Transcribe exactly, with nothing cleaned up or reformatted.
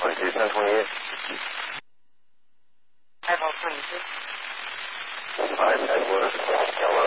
twenty-two, ten twenty-eight. five oh twenty-two. five Edward, Delaware.